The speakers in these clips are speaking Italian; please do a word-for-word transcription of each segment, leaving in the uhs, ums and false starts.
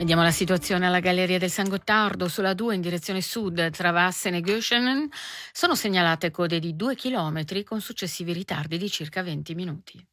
Vediamo la situazione alla Galleria del San Gottardo, sulla due in direzione sud tra Wassen e Göschenen. Sono segnalate code di due chilometri con successivi ritardi di circa venti minuti.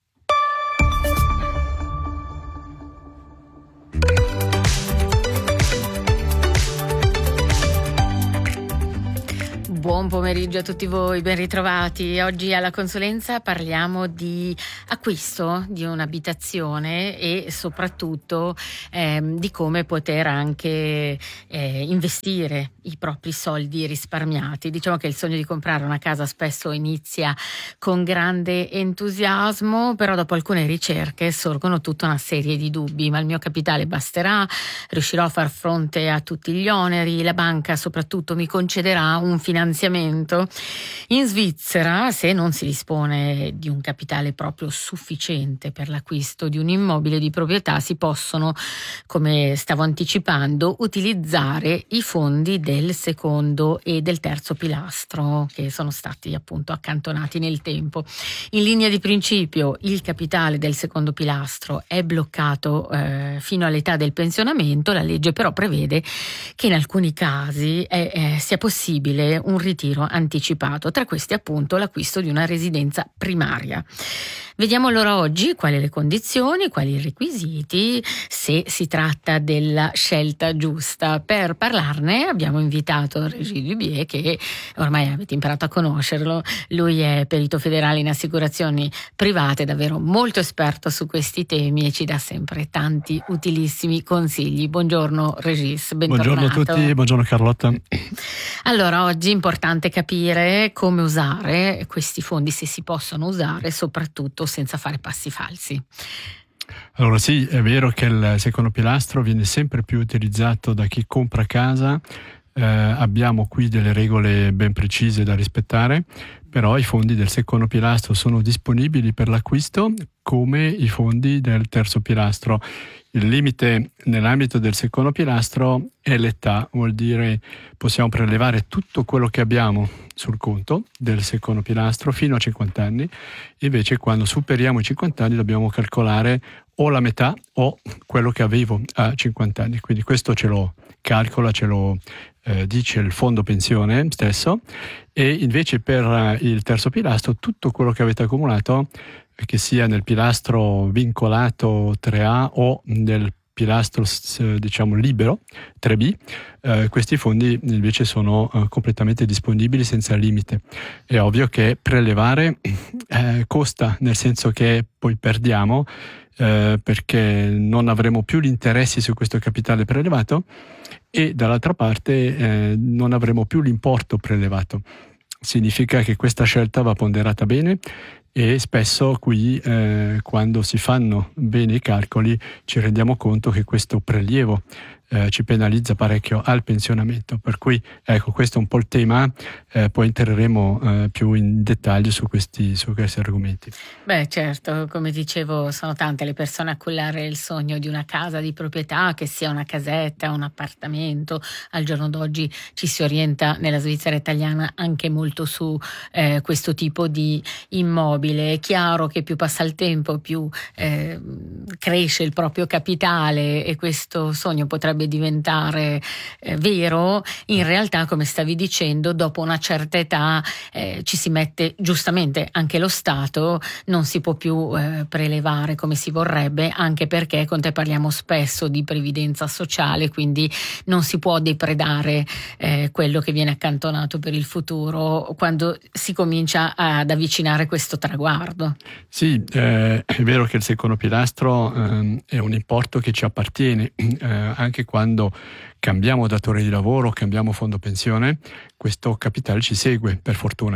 Buon pomeriggio a tutti voi, ben ritrovati. Oggi alla consulenza parliamo di acquisto di un'abitazione e soprattutto ehm, di come poter anche eh, investire i propri soldi risparmiati. Diciamo che il sogno di comprare una casa spesso inizia con grande entusiasmo, però dopo alcune ricerche sorgono tutta una serie di dubbi. Ma il mio capitale basterà? Riuscirò a far fronte a tutti gli oneri? La banca soprattutto mi concederà un finanziamento? In Svizzera, se non si dispone di un capitale proprio sufficiente per l'acquisto di un immobile di proprietà, si possono, come stavo anticipando, utilizzare i fondi del secondo e del terzo pilastro che sono stati appunto accantonati nel tempo. In linea di principio, il capitale del secondo pilastro è bloccato eh, fino all'età del pensionamento. La legge però prevede che in alcuni casi eh, eh, sia possibile un ritiro anticipato, tra questi appunto l'acquisto di una residenza primaria. Vediamo allora oggi quali le condizioni, quali i requisiti, se si tratta della scelta giusta. Per parlarne abbiamo invitato Régis Dubié, che ormai avete imparato a conoscerlo. Lui è perito federale in assicurazioni private, davvero molto esperto su questi temi e ci dà sempre tanti utilissimi consigli. Buongiorno Régis, bentornato. Buongiorno a tutti, buongiorno Carlotta. Allora, oggi è importante capire come usare questi fondi, se si possono usare, soprattutto senza fare passi falsi. Allora sì, è vero che il secondo pilastro viene sempre più utilizzato da chi compra casa. Eh, abbiamo qui delle regole ben precise da rispettare, però i fondi del secondo pilastro sono disponibili per l'acquisto come i fondi del terzo pilastro. Il limite nell'ambito del secondo pilastro è l'età, vuol dire possiamo prelevare tutto quello che abbiamo sul conto del secondo pilastro fino a cinquanta anni, invece quando superiamo i cinquanta anni dobbiamo calcolare o la metà o quello che avevo a cinquanta anni, quindi questo ce lo calcola, ce lo eh, dice il fondo pensione stesso, e invece per il terzo pilastro tutto quello che avete accumulato, che sia nel pilastro vincolato tre A o nel pilastro diciamo libero tre B, eh, questi fondi invece sono eh, completamente disponibili senza limite. È ovvio che prelevare eh, costa, nel senso che poi perdiamo eh, perché non avremo più gli interessi su questo capitale prelevato e dall'altra parte eh, non avremo più l'importo prelevato. Significa che questa scelta va ponderata bene e spesso qui eh, quando si fanno bene i calcoli ci rendiamo conto che questo prelievo eh, ci penalizza parecchio al pensionamento, per cui ecco, questo è un po' il tema, eh, poi entreremo eh, più in dettaglio su questi, su questi argomenti. Beh certo, come dicevo, sono tante le persone a cullare il sogno di una casa di proprietà, che sia una casetta, un appartamento. Al giorno d'oggi ci si orienta nella Svizzera italiana anche molto su eh, questo tipo di immobile. È chiaro che più passa il tempo, più eh, cresce il proprio capitale e questo sogno potrebbe diventare eh, vero. In realtà, come stavi dicendo, dopo una certa età eh, ci si mette, giustamente anche lo Stato non si può più eh, prelevare come si vorrebbe, anche perché con te parliamo spesso di previdenza sociale, quindi non si può depredare eh, quello che viene accantonato per il futuro quando si comincia ad avvicinare questo traguardo. Sì, eh, è vero che il secondo pilastro eh, è un importo che ci appartiene, eh, anche quando cambiamo datore di lavoro, cambiamo fondo pensione, questo capitale ci segue, per fortuna.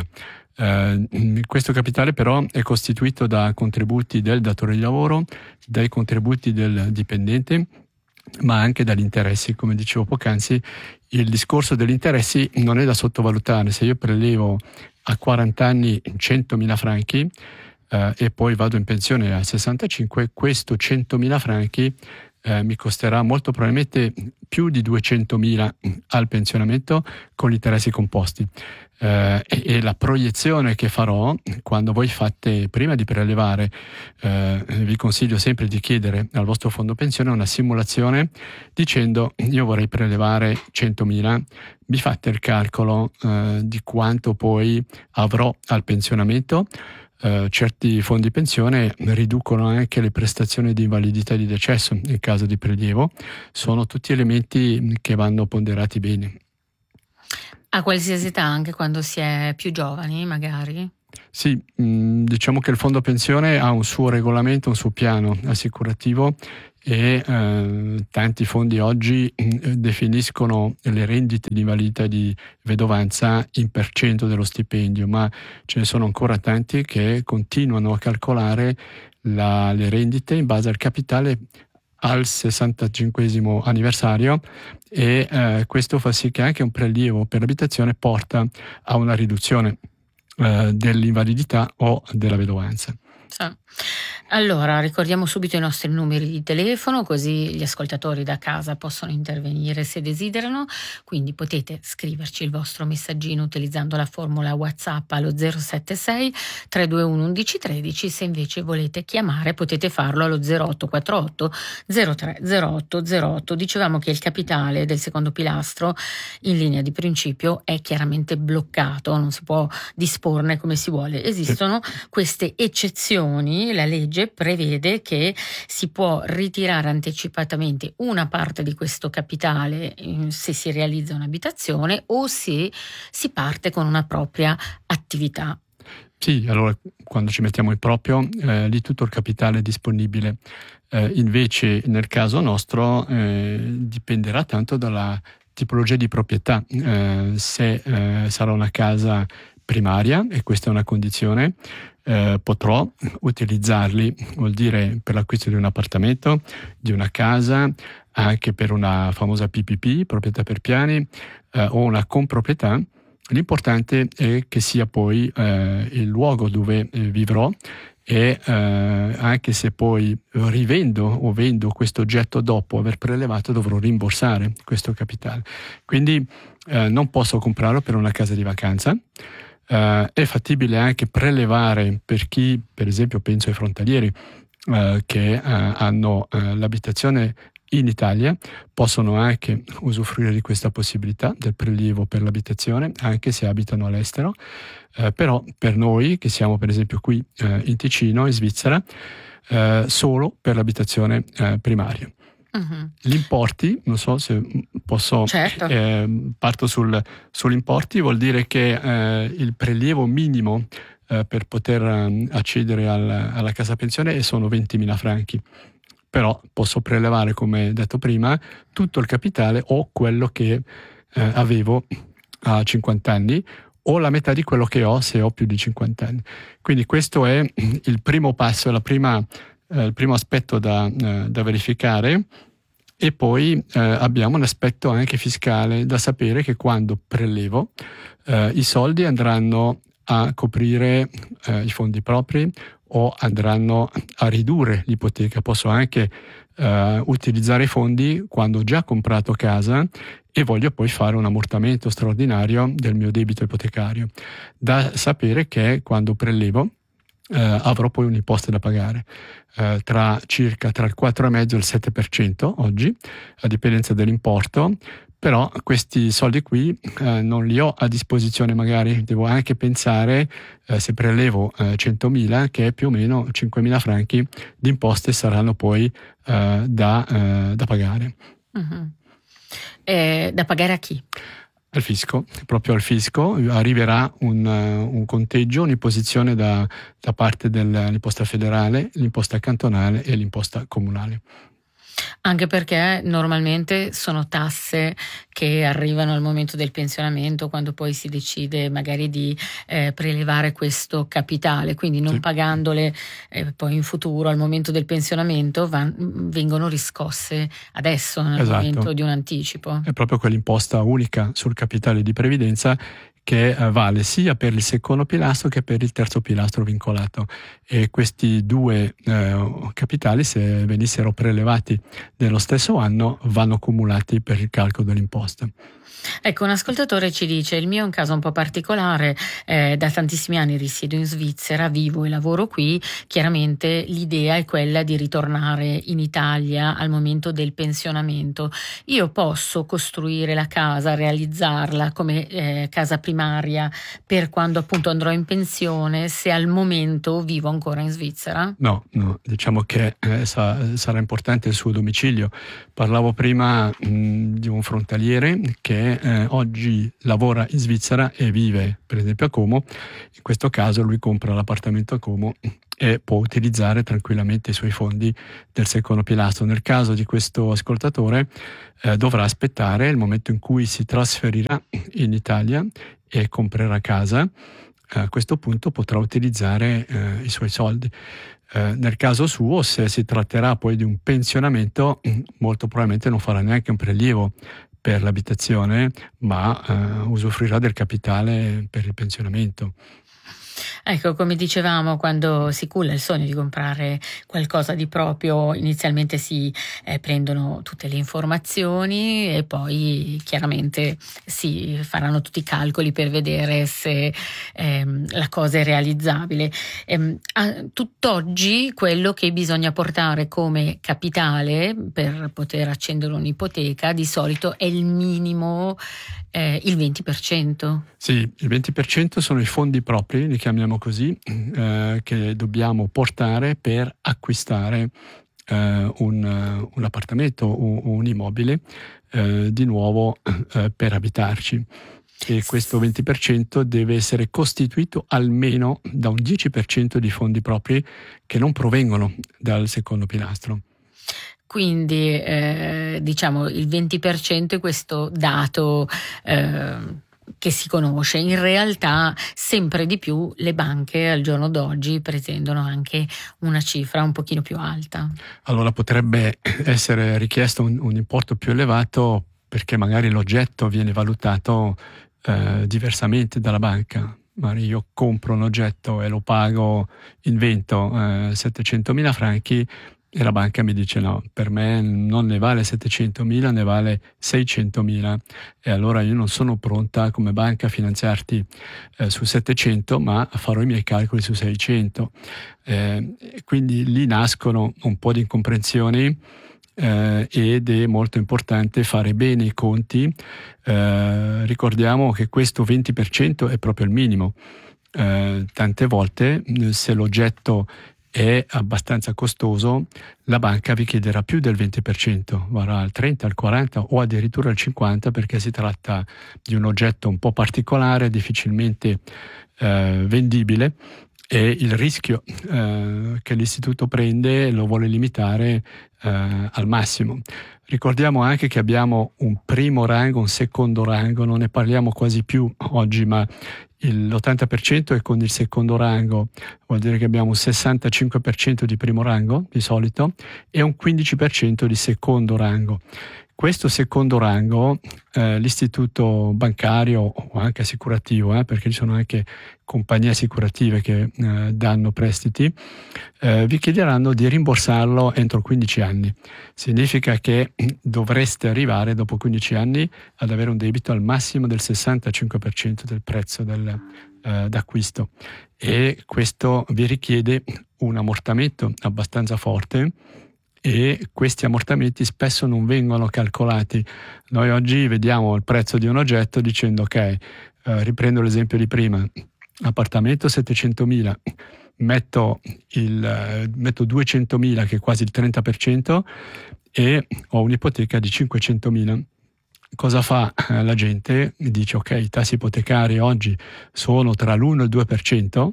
Eh, questo capitale però è costituito da contributi del datore di lavoro, dai contributi del dipendente, ma anche dagli interessi. Come dicevo poc'anzi, il discorso degli interessi non è da sottovalutare. Se io prelevo a quaranta anni centomila franchi eh, e poi vado in pensione a sessantacinque, questo centomila franchi eh, mi costerà molto probabilmente più di duecentomila al pensionamento con gli interessi composti. Eh, e, e la proiezione che farò quando voi fate, prima di prelevare, eh, vi consiglio sempre di chiedere al vostro fondo pensione una simulazione dicendo: io vorrei prelevare centomila, vi fate il calcolo eh, di quanto poi avrò al pensionamento. Uh, certi fondi pensione riducono anche le prestazioni di invalidità e di decesso in caso di prelievo. Sono tutti elementi che vanno ponderati bene. A qualsiasi età, anche quando si è più giovani magari? Sì, mh, diciamo che il fondo pensione ha un suo regolamento, un suo piano assicurativo e eh, tanti fondi oggi mh, definiscono le rendite di invalidità e di vedovanza in per cento dello stipendio, ma ce ne sono ancora tanti che continuano a calcolare la, le rendite in base al capitale al sessantacinquesimo anniversario e eh, questo fa sì che anche un prelievo per l'abitazione porta a una riduzione eh, dell'invalidità o della vedovanza. Sì. Allora, ricordiamo subito i nostri numeri di telefono, così gli ascoltatori da casa possono intervenire se desiderano. Quindi potete scriverci il vostro messaggino utilizzando la formula WhatsApp allo zero sette sei tre due uno uno uno uno tre. Se invece volete chiamare potete farlo allo zero otto quattro otto zero tre zero otto zero otto. Dicevamo che il capitale del secondo pilastro in linea di principio è chiaramente bloccato, non si può disporne come si vuole. Esistono queste eccezioni, la legge prevede che si può ritirare anticipatamente una parte di questo capitale se si realizza un'abitazione o se si parte con una propria attività. Sì, allora quando ci mettiamo in proprio, eh, lì tutto il capitale è disponibile. Eh, invece nel caso nostro eh, dipenderà tanto dalla tipologia di proprietà. Eh, se eh, sarà una casa primaria, e questa è una condizione, eh, potrò utilizzarli, vuol dire per l'acquisto di un appartamento, di una casa, anche per una famosa P P P, proprietà per piani, eh, o una comproprietà. L'importante è che sia poi eh, il luogo dove eh, vivrò e eh, anche se poi rivendo o vendo questo oggetto dopo aver prelevato, dovrò rimborsare questo capitale. Quindi eh, non posso comprarlo per una casa di vacanza. Uh, è fattibile anche prelevare per chi, per esempio penso ai frontalieri uh, che uh, hanno uh, l'abitazione in Italia, possono anche usufruire di questa possibilità del prelievo per l'abitazione anche se abitano all'estero, uh, però per noi che siamo per esempio qui uh, in Ticino, in Svizzera, uh, solo per l'abitazione uh, primaria. Uh-huh. Gli importi, non so se posso, certo. eh, parto sul, sull'importi, vuol dire che eh, il prelievo minimo eh, per poter um, accedere al, alla casa pensione sono ventimila franchi, però posso prelevare, come detto prima, tutto il capitale o quello che eh, avevo a cinquanta anni o la metà di quello che ho se ho più di cinquanta anni. Quindi questo è il primo passo, la prima Eh, il primo aspetto da, eh, da verificare. E poi eh, abbiamo un aspetto anche fiscale da sapere, che quando prelevo eh, i soldi andranno a coprire eh, i fondi propri o andranno a ridurre l'ipoteca. Posso anche eh, utilizzare i fondi quando ho già comprato casa e voglio poi fare un ammortamento straordinario del mio debito ipotecario. Da sapere che quando prelevo Uh, avrò poi un'imposta da pagare uh, tra circa tra il quattro virgola cinque e il sette per cento oggi, a dipendenza dell'importo, però questi soldi qui uh, non li ho a disposizione, magari devo anche pensare uh, se prelevo uh, centomila che più o meno cinquemila franchi di imposte saranno poi uh, da, uh, da pagare. Uh-huh. Eh, da pagare a chi? Al fisco, proprio al fisco arriverà un, uh, un conteggio, un'imposizione da, da parte dell'imposta federale, l'imposta cantonale e l'imposta comunale. Anche perché normalmente sono tasse che arrivano al momento del pensionamento, quando poi si decide magari di eh, prelevare questo capitale, quindi non sì. pagandole eh, poi in futuro al momento del pensionamento van, vengono riscosse adesso nel esatto. momento di un anticipo. È proprio quell'imposta unica sul capitale di previdenza che eh, vale sia per il secondo pilastro che per il terzo pilastro vincolato, e questi due eh, capitali, se venissero prelevati nello stesso anno, vanno cumulati per il calcolo dell'imposta. Ecco, un ascoltatore ci dice: il mio è un caso un po' particolare, eh, da tantissimi anni risiedo in Svizzera, vivo e lavoro qui, chiaramente l'idea è quella di ritornare in Italia al momento del pensionamento. Io posso costruire la casa, realizzarla come eh, casa primaria per quando appunto andrò in pensione, se al momento vivo ancora in Svizzera? No, no, diciamo che eh, sa, sarà importante il suo domicilio. Parlavo prima mh, di un frontaliere che eh, oggi lavora in Svizzera e vive per esempio a Como. In questo caso lui compra l'appartamento a Como e può utilizzare tranquillamente i suoi fondi del secondo pilastro. Nel caso di questo ascoltatore eh, dovrà aspettare il momento in cui si trasferirà in Italia e comprerà casa. A questo punto potrà utilizzare eh, i suoi soldi. Eh, nel caso suo, se si tratterà poi di un pensionamento, molto probabilmente non farà neanche un prelievo per l'abitazione, ma eh, usufruirà del capitale per il pensionamento. Ecco, come dicevamo, quando si culla il sogno di comprare qualcosa di proprio, inizialmente si eh, prendono tutte le informazioni e poi chiaramente si faranno tutti i calcoli per vedere se ehm, la cosa è realizzabile. Ehm, a tutt'oggi quello che bisogna portare come capitale per poter accendere un'ipoteca di solito è il minimo, eh, il venti per cento. Sì, il venti per cento sono i fondi propri, li chiamiamo così, eh, che dobbiamo portare per acquistare eh, un, un appartamento o un, un immobile eh, di nuovo eh, per abitarci. E questo venti per cento deve essere costituito almeno da un dieci per cento di fondi propri che non provengono dal secondo pilastro. Quindi eh, diciamo il venti per cento è questo dato eh, che si conosce. In realtà sempre di più le banche al giorno d'oggi pretendono anche una cifra un pochino più alta. Allora potrebbe essere richiesto un, un importo più elevato perché magari l'oggetto viene valutato eh, diversamente dalla banca. Magari io compro un oggetto e lo pago, invento eh, settecentomila franchi, e la banca mi dice no, per me non ne vale settecentomila, ne vale seicentomila, e allora io non sono pronta come banca a finanziarti eh, su settecento, ma farò i miei calcoli su seicento. Eh, quindi lì nascono un po' di incomprensioni eh, ed è molto importante fare bene i conti. Eh, ricordiamo che questo venti per cento è proprio il minimo. Eh, tante volte se l'oggetto è abbastanza costoso, la banca vi chiederà più del venti per cento, varrà al trenta, al quaranta o addirittura al cinquanta, perché si tratta di un oggetto un po' particolare, difficilmente eh, vendibile, e il rischio eh, che l'istituto prende lo vuole limitare eh, al massimo. Ricordiamo anche che abbiamo un primo rango, un secondo rango, non ne parliamo quasi più oggi, ma l'ottanta per cento è con il secondo rango, vuol dire che abbiamo un sessantacinque per cento di primo rango di solito e un quindici per cento di secondo rango. Questo secondo rango eh, l'istituto bancario o anche assicurativo, eh, perché ci sono anche compagnie assicurative che eh, danno prestiti, eh, vi chiederanno di rimborsarlo entro quindici anni. Significa che dovreste arrivare dopo quindici anni ad avere un debito al massimo del sessantacinque per cento del prezzo del, eh, d'acquisto, e questo vi richiede un ammortamento abbastanza forte, e questi ammortamenti spesso non vengono calcolati. Noi oggi vediamo il prezzo di un oggetto dicendo ok, eh, riprendo l'esempio di prima, appartamento settecentomila, metto, il, eh, metto duecentomila, che è quasi il trenta per cento, e ho un'ipoteca di cinquecentomila. Cosa fa eh, la gente? Dice ok, i tassi ipotecari oggi sono tra l'uno e il due per cento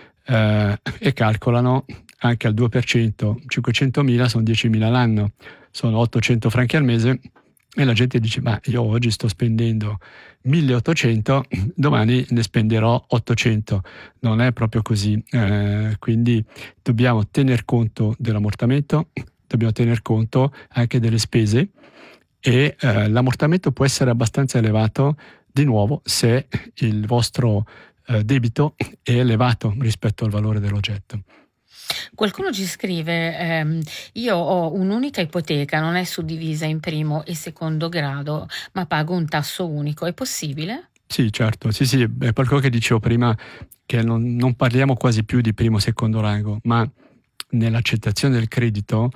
eh, e calcolano anche al due per cento, cinquecentomila sono diecimila l'anno, sono ottocento franchi al mese, e la gente dice ma io oggi sto spendendo milleottocento, domani ne spenderò ottocento. Non è proprio così, eh, quindi dobbiamo tener conto dell'ammortamento, dobbiamo tener conto anche delle spese, e eh, l'ammortamento può essere abbastanza elevato di nuovo se il vostro eh, debito è elevato rispetto al valore dell'oggetto. Qualcuno ci scrive, ehm, io ho un'unica ipoteca, non è suddivisa in primo e secondo grado, ma pago un tasso unico, è possibile? Sì, certo, sì, sì, è quello che dicevo prima, che non, non parliamo quasi più di primo o secondo rango, ma nell'accettazione del credito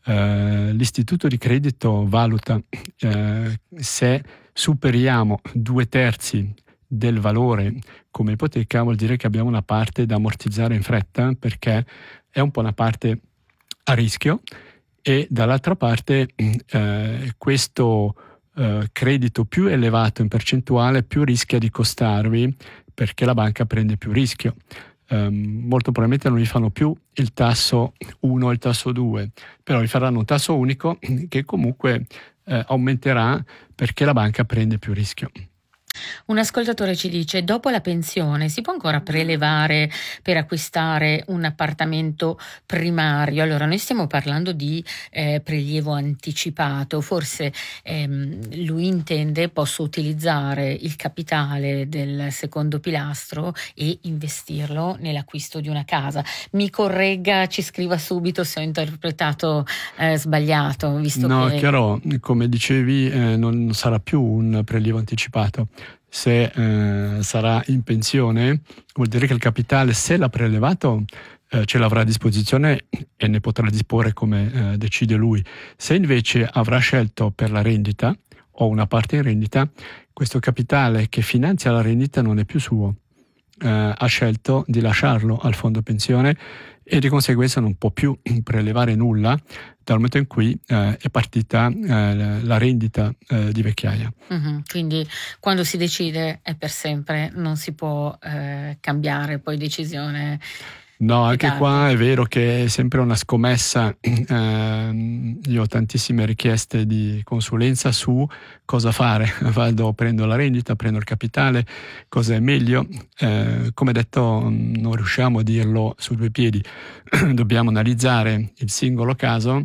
eh, l'istituto di credito valuta eh, se superiamo due terzi del valore come ipoteca, vuol dire che abbiamo una parte da ammortizzare in fretta, perché è un po' una parte a rischio, e dall'altra parte eh, questo eh, credito più elevato in percentuale più rischia di costarvi, perché la banca prende più rischio. Eh, molto probabilmente non vi fanno più il tasso uno o il tasso due, però vi faranno un tasso unico che comunque eh, aumenterà perché la banca prende più rischio. Un ascoltatore ci dice: dopo la pensione si può ancora prelevare per acquistare un appartamento primario? Allora, noi stiamo parlando di eh, prelievo anticipato, forse ehm, lui intende posso utilizzare il capitale del secondo pilastro e investirlo nell'acquisto di una casa. Mi corregga, ci scriva subito se ho interpretato eh, sbagliato, visto no, che... chiaro, come dicevi, eh, non sarà più un prelievo anticipato. Se eh, sarà in pensione, vuol dire che il capitale, se l'ha prelevato, eh, ce l'avrà a disposizione e ne potrà disporre come eh, decide lui. Se invece avrà scelto per la rendita o una parte in rendita, questo capitale che finanzia la rendita non è più suo. Eh, ha scelto di lasciarlo al fondo pensione e di conseguenza non può più prelevare nulla dal momento in cui eh, è partita eh, la rendita eh, di vecchiaia. Mm-hmm. Quindi quando si decide è per sempre, non si può eh, cambiare poi decisione. No, anche tardi. Qua è vero che è sempre una scommessa. Eh, io ho tantissime richieste di consulenza su cosa fare. Vado, prendo la rendita, prendo il capitale, cosa è meglio. Eh, come detto, non riusciamo a dirlo su due piedi. Dobbiamo analizzare il singolo caso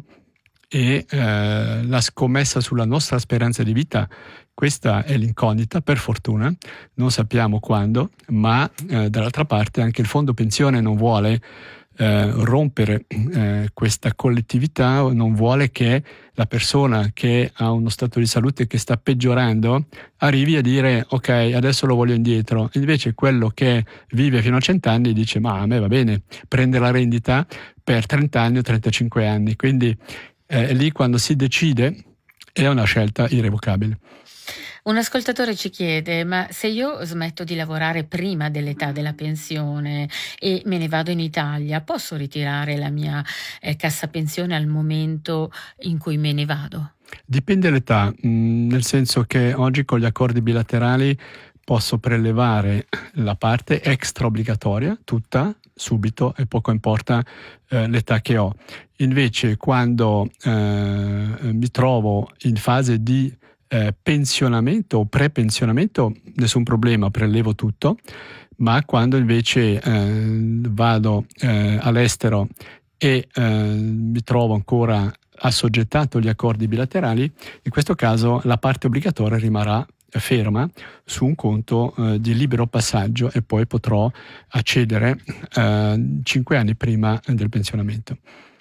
e eh, la scommessa sulla nostra speranza di vita. Questa è l'incognita, per fortuna, non sappiamo quando, ma eh, dall'altra parte anche il fondo pensione non vuole eh, rompere eh, questa collettività, non vuole che la persona che ha uno stato di salute che sta peggiorando arrivi a dire ok, adesso lo voglio indietro. Invece quello che vive fino a cento anni dice ma a me va bene, prende la rendita per trenta anni o trentacinque anni. Quindi eh, lì quando si decide è una scelta irrevocabile. Un ascoltatore ci chiede: ma se io smetto di lavorare prima dell'età della pensione e me ne vado in Italia, posso ritirare la mia eh, cassa pensione al momento in cui me ne vado? Dipende dall'età, mh, nel senso che oggi con gli accordi bilaterali posso prelevare la parte extra obbligatoria, tutta, subito, e poco importa eh, l'età che ho. Invece quando eh, mi trovo in fase di Eh, pensionamento o prepensionamento, nessun problema, prelevo tutto, ma quando invece eh, vado eh, all'estero e eh, mi trovo ancora assoggettato agli accordi bilaterali, in questo caso la parte obbligatoria rimarrà ferma su un conto eh, di libero passaggio e poi potrò accedere eh, cinque anni prima del pensionamento.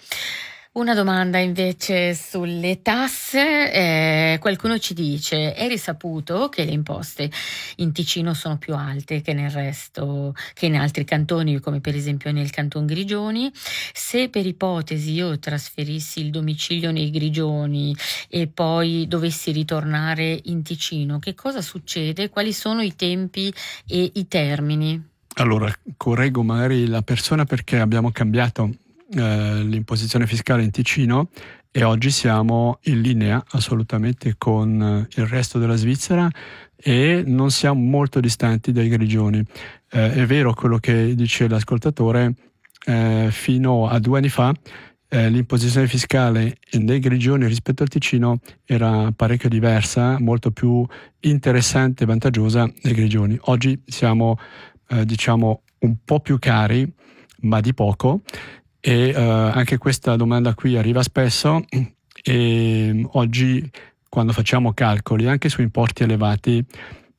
Una domanda invece sulle tasse, eh, qualcuno ci dice: è risaputo che le imposte in Ticino sono più alte che nel resto, che in altri cantoni, come per esempio nel canton Grigioni. Se per ipotesi io trasferissi il domicilio nei Grigioni e poi dovessi ritornare in Ticino, che cosa succede? Quali sono i tempi e i termini? Allora, correggo magari la persona perché abbiamo cambiato Uh, l'imposizione fiscale in Ticino e oggi siamo in linea assolutamente con uh, il resto della Svizzera e non siamo molto distanti dai Grigioni. Uh, è vero quello che dice l'ascoltatore, uh, fino a due anni fa uh, l'imposizione fiscale nei Grigioni rispetto al Ticino era parecchio diversa, molto più interessante e vantaggiosa nei Grigioni. Oggi siamo uh, diciamo un po' più cari, ma di poco. E uh, anche questa domanda qui arriva spesso e oggi quando facciamo calcoli anche su importi elevati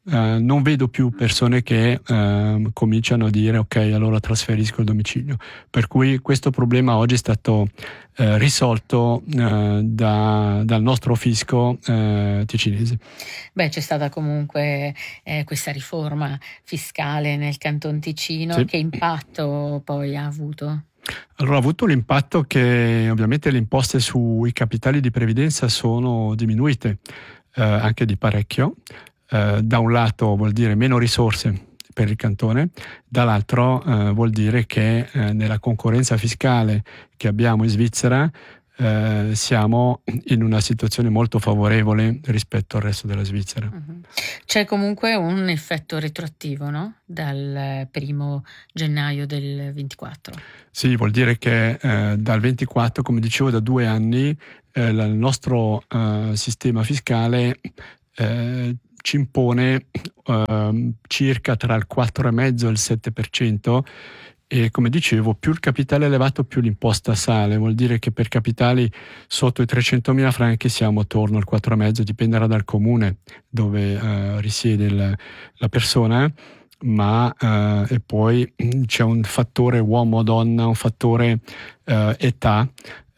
Uh, non vedo più persone che uh, cominciano a dire ok, allora trasferisco il domicilio, per cui questo problema oggi è stato uh, risolto uh, da, dal nostro fisco uh, ticinese. Beh, c'è stata comunque eh, questa riforma fiscale nel Canton Ticino. Sì. Che impatto poi ha avuto? Allora, ha avuto l'impatto che ovviamente le imposte sui capitali di previdenza sono diminuite uh, anche di parecchio. Uh, da un lato vuol dire meno risorse per il cantone, dall'altro uh, vuol dire che uh, nella concorrenza fiscale che abbiamo in Svizzera uh, siamo in una situazione molto favorevole rispetto al resto della Svizzera. Uh-huh. C'è comunque un effetto retroattivo, no? Dal primo gennaio del ventiquattro. Sì, vuol dire che uh, dal ventiquattro, come dicevo, da due anni uh, il nostro uh, sistema fiscale uh, ci impone uh, circa tra il quattro virgola cinque e il sette per cento, e come dicevo più il capitale è elevato più l'imposta sale, vuol dire che per capitali sotto i trecentomila franchi siamo attorno al quattro virgola cinque, dipenderà dal comune dove uh, risiede il, la persona, ma uh, e poi c'è un fattore uomo-donna, un fattore uh, età.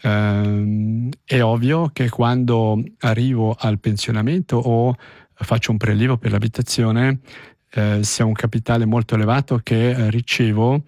Uh, è ovvio che quando arrivo al pensionamento o faccio un prelievo per l'abitazione, eh, se ho un capitale molto elevato che eh, ricevo,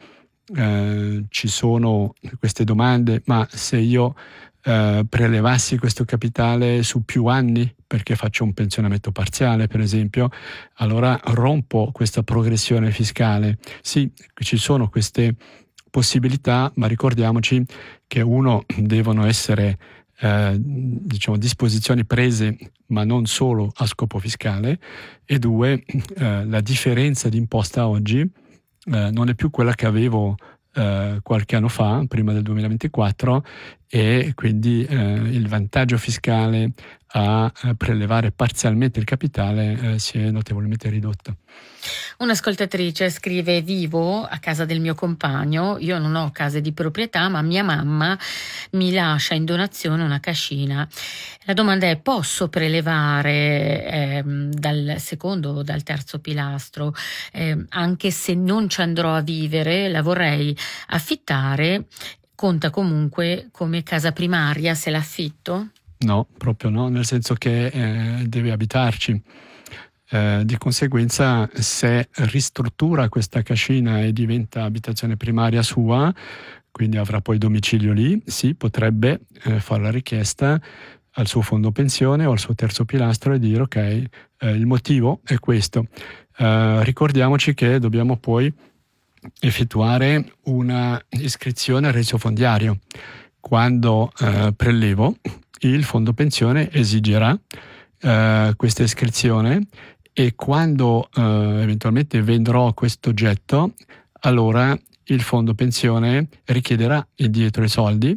eh, ci sono queste domande, ma se io eh, prelevassi questo capitale su più anni, perché faccio un pensionamento parziale per esempio, allora rompo questa progressione fiscale. Sì, ci sono queste possibilità, ma ricordiamoci che uno, devono essere Eh, diciamo disposizioni prese ma non solo a scopo fiscale, e due, eh, la differenza di imposta oggi eh, non è più quella che avevo eh, qualche anno fa, prima del duemilaventiquattro, e quindi eh, il vantaggio fiscale a, a prelevare parzialmente il capitale eh, si è notevolmente ridotto. Un'ascoltatrice scrive: vivo a casa del mio compagno, io non ho case di proprietà, ma mia mamma mi lascia in donazione una cascina. La domanda è: posso prelevare ehm, dal secondo o dal terzo pilastro, eh, anche se non ci andrò a vivere, la vorrei affittare, conta comunque come casa primaria se l'affitto? No, proprio no, nel senso che eh, deve abitarci. Eh, di conseguenza, se ristruttura questa cascina e diventa abitazione primaria sua, quindi avrà poi domicilio lì, sì, potrebbe eh, fare la richiesta al suo fondo pensione o al suo terzo pilastro e dire ok, eh, il motivo è questo. Eh, ricordiamoci che dobbiamo poi effettuare una iscrizione al registro fondiario. Quando eh, prelevo, il fondo pensione esigerà eh, questa iscrizione, e quando eh, eventualmente vendrò questo oggetto, allora il fondo pensione richiederà indietro i soldi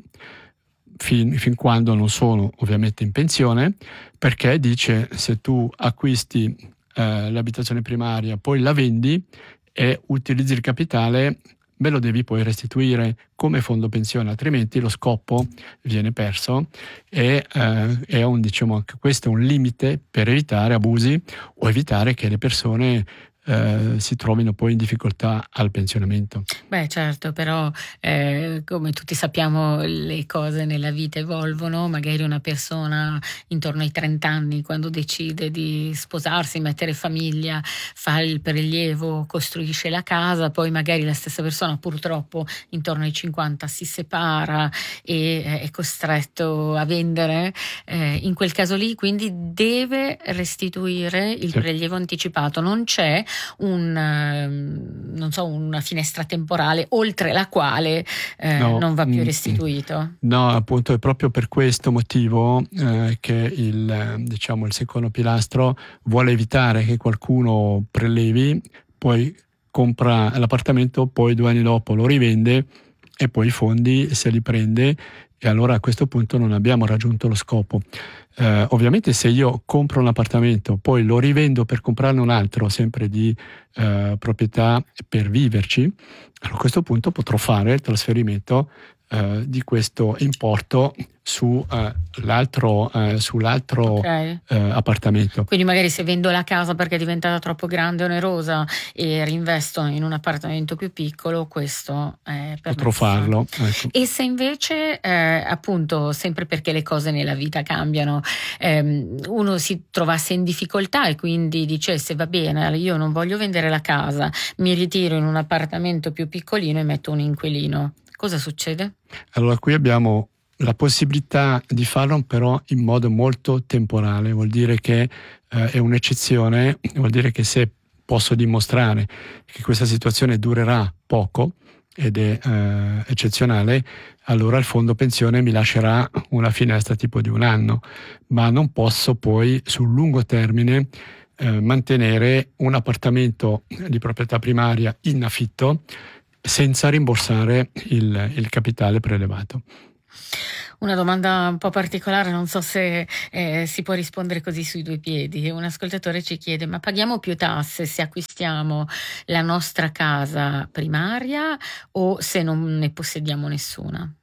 fin, fin quando non sono ovviamente in pensione, perché dice: se tu acquisti eh, l'abitazione primaria, poi la vendi e utilizzi il capitale, me lo devi poi restituire come fondo pensione, altrimenti lo scopo viene perso, e eh, è un, diciamo, anche questo è un limite per evitare abusi o evitare che le persone eh, si trovino poi in difficoltà al pensionamento. Beh, certo, però eh, come tutti sappiamo le cose nella vita evolvono. Magari una persona intorno ai trenta anni, quando decide di sposarsi, mettere famiglia, fa il prelievo, costruisce la casa, poi magari la stessa persona purtroppo intorno ai cinquanta si separa e eh, è costretto a vendere. Eh, in quel caso lì quindi deve restituire il sì. prelievo anticipato. Non c'è un non so una finestra temporale oltre la quale eh, no, non va più restituito? No, appunto è proprio per questo motivo eh, che il diciamo il secondo pilastro vuole evitare che qualcuno prelevi, poi compra l'appartamento, poi due anni dopo lo rivende e poi i fondi se li prende, e allora a questo punto non abbiamo raggiunto lo scopo. Eh, ovviamente se io compro un appartamento, poi lo rivendo per comprarne un altro, sempre di eh, proprietà per viverci, allora a questo punto potrò fare il trasferimento eh, di questo importo su, eh, l'altro, eh, sull'altro okay. eh, appartamento. Quindi magari se vendo la casa perché è diventata troppo grande e onerosa e reinvesto in un appartamento più piccolo, questo è permesso. Potrò farlo. Ecco. E se invece, eh, appunto, sempre perché le cose nella vita cambiano, ehm, uno si trovasse in difficoltà e quindi dicesse va bene, io non voglio vendere la casa, mi ritiro in un appartamento più piccolino e metto un inquilino, cosa succede? Allora qui abbiamo la possibilità di farlo, però in modo molto temporale, vuol dire che eh, è un'eccezione, vuol dire che se posso dimostrare che questa situazione durerà poco ed è eh, eccezionale, allora il fondo pensione mi lascerà una finestra tipo di un anno, ma non posso poi sul lungo termine eh, mantenere un appartamento di proprietà primaria in affitto senza rimborsare il, il capitale prelevato. Una domanda un po' particolare, non so se eh, si può rispondere così sui due piedi. Un ascoltatore ci chiede: ma paghiamo più tasse se acquistiamo la nostra casa primaria o se non ne possediamo nessuna?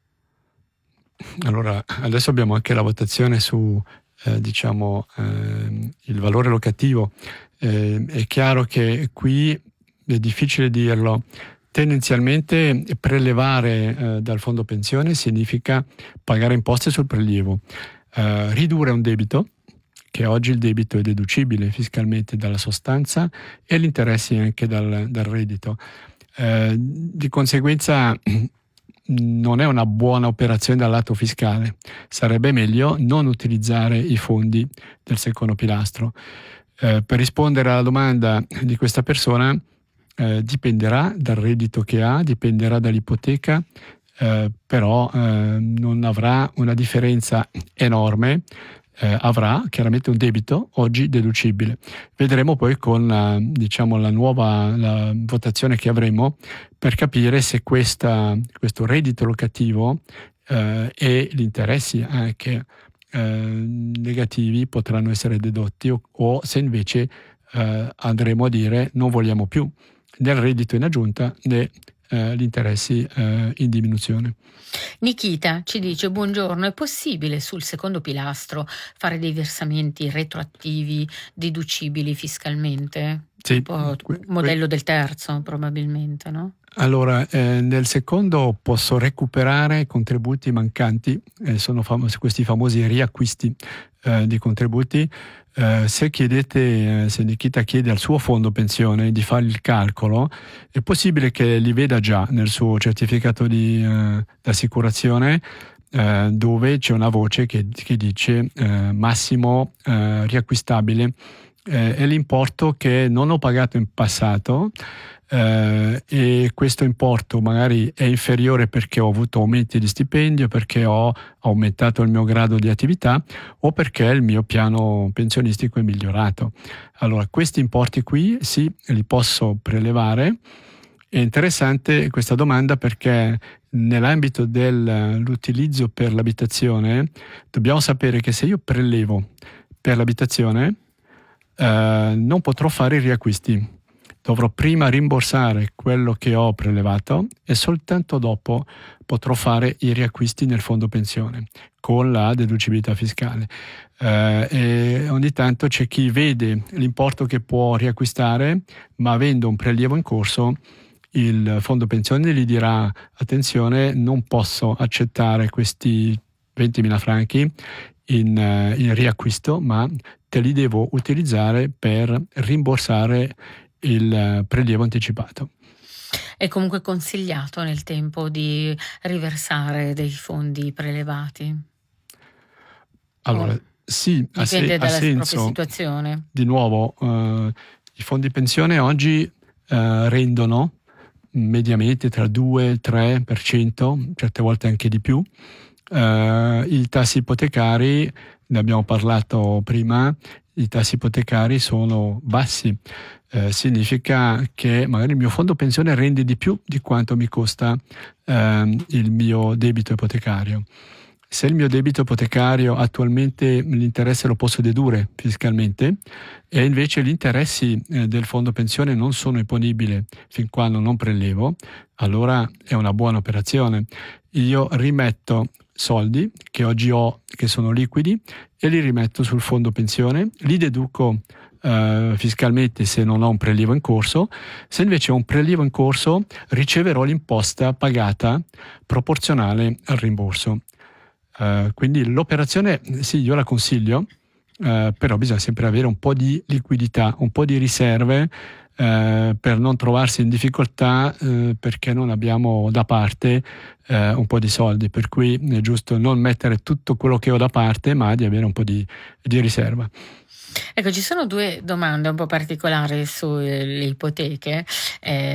Allora, adesso abbiamo anche la votazione su eh, diciamo eh, il valore locativo. Eh, è chiaro che qui è difficile dirlo. Tendenzialmente prelevare eh, dal fondo pensione significa pagare imposte sul prelievo, eh, ridurre un debito, che oggi il debito è deducibile fiscalmente dalla sostanza e gli interessi anche dal, dal reddito. Eh, di conseguenza non è una buona operazione dal lato fiscale, sarebbe meglio non utilizzare i fondi del secondo pilastro. Eh, per rispondere alla domanda di questa persona, Eh, dipenderà dal reddito che ha, dipenderà dall'ipoteca, eh, però eh, non avrà una differenza enorme, eh, avrà chiaramente un debito oggi deducibile. Vedremo poi con la, diciamo, la nuova la votazione che avremo per capire se questa, questo reddito locativo eh, e gli interessi anche eh, negativi potranno essere dedotti o, o se invece eh, andremo a dire non vogliamo più né il reddito in aggiunta né eh, gli interessi eh, in diminuzione. Nikita ci dice: buongiorno, è possibile sul secondo pilastro fare dei versamenti retroattivi deducibili fiscalmente? Sì, un po' que- modello del terzo probabilmente, no? Allora, eh, nel secondo posso recuperare contributi mancanti, eh, sono fam- questi famosi riacquisti eh, di contributi. Eh, se chiedete, eh, se Nikita chiede al suo fondo pensione di fare il calcolo, è possibile che li veda già nel suo certificato di eh, assicurazione, eh, dove c'è una voce che, che dice eh, massimo eh, riacquistabile. Eh, è l'importo che non ho pagato in passato. Uh, e questo importo magari è inferiore perché ho avuto aumenti di stipendio, perché ho aumentato il mio grado di attività o perché il mio piano pensionistico è migliorato. Allora, questi importi qui sì, li posso prelevare. È interessante questa domanda perché nell'ambito dell'utilizzo per l'abitazione dobbiamo sapere che se io prelevo per l'abitazione uh, non potrò fare i riacquisti. Dovrò prima rimborsare quello che ho prelevato e soltanto dopo potrò fare i riacquisti nel fondo pensione con la deducibilità fiscale. Eh, e ogni tanto c'è chi vede l'importo che può riacquistare, ma avendo un prelievo in corso, il fondo pensione gli dirà: attenzione, non posso accettare questi ventimila franchi in, in riacquisto, ma te li devo utilizzare per rimborsare il prelievo anticipato. È comunque consigliato nel tempo di riversare dei fondi prelevati? Allora, oh, sì, ha, se, ha senso. Situazione. Di nuovo, eh, i fondi pensione oggi eh, rendono mediamente tra due e il tre per cento, certe volte anche di più. Eh, I tassi ipotecari, ne abbiamo parlato prima, i tassi ipotecari sono bassi. Eh, significa che magari il mio fondo pensione rende di più di quanto mi costa eh, il mio debito ipotecario. se il mio debito ipotecario attualmente l'interesse lo posso dedurre fiscalmente e invece gli interessi eh, del fondo pensione non sono imponibili fin quando non prelevo, allora è una buona operazione. Io rimetto soldi che oggi ho, che sono liquidi, e li rimetto sul fondo pensione, li deduco Uh, fiscalmente se non ho un prelievo in corso. Se invece ho un prelievo in corso, riceverò l'imposta pagata proporzionale al rimborso. Uh, quindi l'operazione, sì, io la consiglio, uh, però bisogna sempre avere un po' di liquidità, un po' di riserve uh, per non trovarsi in difficoltà uh, perché non abbiamo da parte uh, un po' di soldi. Per cui è giusto non mettere tutto quello che ho da parte, ma di avere un po' di, di riserva. Ecco, ci sono due domande un po' particolari sulle ipoteche. Eh,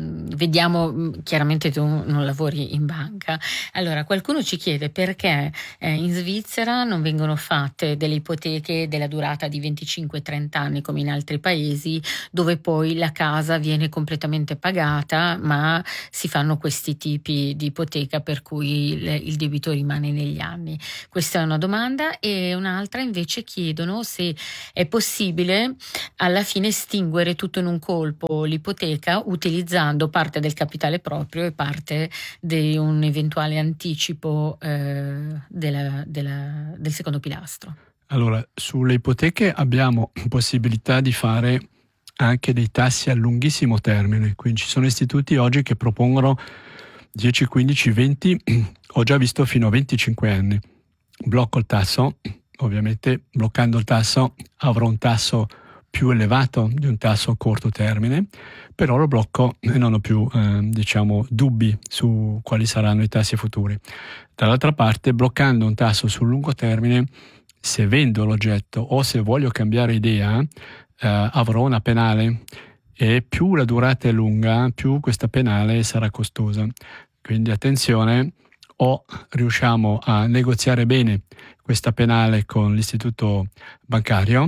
vediamo, chiaramente tu non lavori in banca. Allora, qualcuno ci chiede perché eh, in Svizzera non vengono fatte delle ipoteche della durata di venticinque trenta anni come in altri paesi, dove poi la casa viene completamente pagata, ma si fanno questi tipi di ipoteca per cui il, il debito rimane negli anni. Questa è una domanda, e un'altra invece chiedono se è possibile alla fine estinguere tutto in un colpo l'ipoteca utilizzando parte del capitale proprio e parte di un eventuale anticipo eh, della, della, del secondo pilastro. Allora, sulle ipoteche abbiamo possibilità di fare anche dei tassi a lunghissimo termine, quindi ci sono istituti oggi che propongono dieci, quindici, venti, ho già visto fino a venticinque anni. Blocco il tasso. Ovviamente bloccando il tasso avrò un tasso più elevato di un tasso a corto termine, però lo blocco e non ho più eh, diciamo dubbi su quali saranno i tassi futuri. Dall'altra parte, bloccando un tasso sul lungo termine, se vendo l'oggetto o se voglio cambiare idea, eh, avrò una penale, e più la durata è lunga, più questa penale sarà costosa. Quindi attenzione, o riusciamo a negoziare bene questa penale con l'istituto bancario,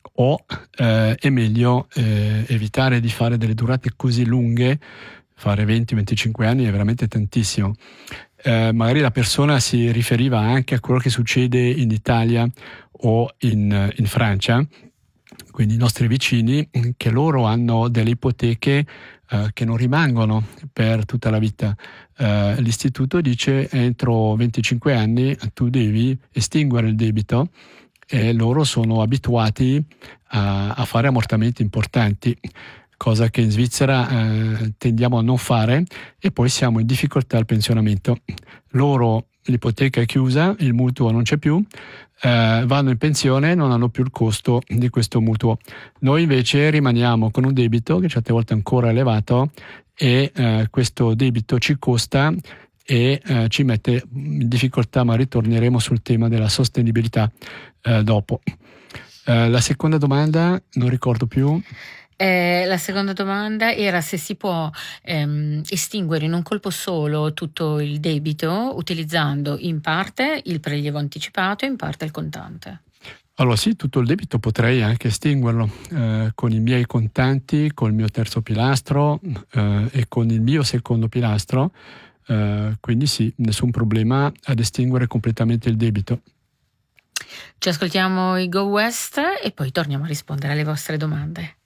o eh, è meglio eh, evitare di fare delle durate così lunghe. Fare venti venticinque anni è veramente tantissimo. Eh, magari la persona si riferiva anche a quello che succede in Italia o in, in Francia, quindi i nostri vicini, che loro hanno delle ipoteche uh, che non rimangono per tutta la vita. Uh, l'istituto dice entro venticinque anni tu devi estinguere il debito, e loro sono abituati a, a fare ammortamenti importanti, cosa che in Svizzera uh, tendiamo a non fare, e poi siamo in difficoltà al pensionamento. Loro, l'ipoteca è chiusa, il mutuo non c'è più, eh, vanno in pensione e non hanno più il costo di questo mutuo. Noi invece rimaniamo con un debito che certe volte è ancora elevato, e eh, questo debito ci costa e eh, ci mette in difficoltà, ma ritorneremo sul tema della sostenibilità eh, dopo. Eh, la seconda domanda non ricordo più. Eh, la seconda domanda era se si può ehm, estinguere in un colpo solo tutto il debito utilizzando in parte il prelievo anticipato e in parte il contante. Allora sì, tutto il debito potrei anche estinguerlo eh, con i miei contanti, col mio terzo pilastro eh, e con il mio secondo pilastro, eh, quindi sì, nessun problema ad estinguere completamente il debito. Ci ascoltiamo i Go West e poi torniamo a rispondere alle vostre domande.